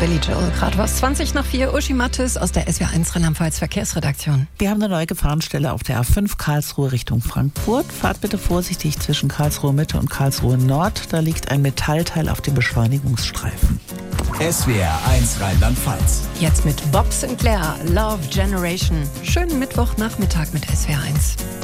Billy Joel. Gerade was 20 nach 4. Uschi Mattes aus der SWR1 Rheinland-Pfalz Verkehrsredaktion. Wir haben eine neue Gefahrenstelle auf der A5 Karlsruhe Richtung Frankfurt. Fahrt bitte vorsichtig zwischen Karlsruhe Mitte und Karlsruhe Nord. Da liegt ein Metallteil auf dem Beschleunigungsstreifen. SWR1 Rheinland-Pfalz. Jetzt mit Bob Sinclair, Love Generation. Schönen Mittwochnachmittag mit SWR1.